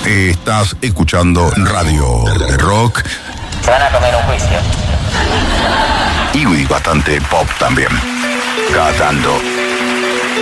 Estás escuchando radio de rock. Se van a comer un juicio. Y bastante pop también. Cada tanto.